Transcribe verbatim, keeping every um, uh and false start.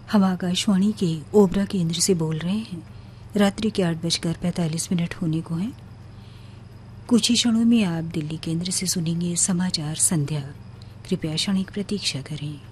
हम आकाशवाणी के ओबरा केंद्र से बोल रहे हैं। रात्रि के आठ बजकर पैंतालीस मिनट होने को हैं। कुछ ही क्षणों में आप दिल्ली केंद्र से सुनेंगे समाचार संध्या। कृपया क्षणिक प्रतीक्षा करें।